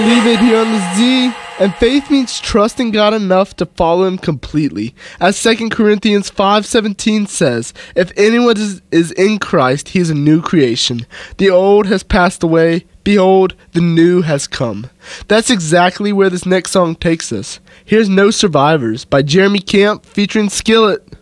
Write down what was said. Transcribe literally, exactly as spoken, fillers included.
Leave it here on the Z. And faith means trusting God enough to follow him completely. As Second Corinthians five seventeen says, if anyone is, is in Christ, he is a new creation. The old has passed away. Behold, the new has come. That's exactly where this next song takes us. Here's No Survivors by Jeremy Camp featuring Skillet.